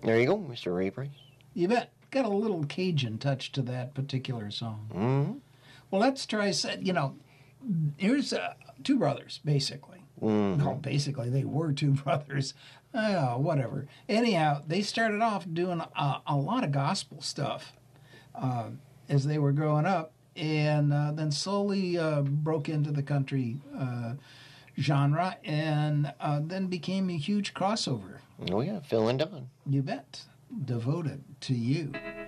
There you go, Mr. Ray Price. You bet. Got a little Cajun touch to that particular song. Mm-hmm. Well, let's try, here's two brothers, basically. Mm-hmm. No, basically, they were two brothers. Whatever. Anyhow, they started off doing a lot of gospel stuff as they were growing up, and then slowly broke into the country genre, and then became a huge crossover. Oh, yeah, Phil and Don. You bet. Devoted to You.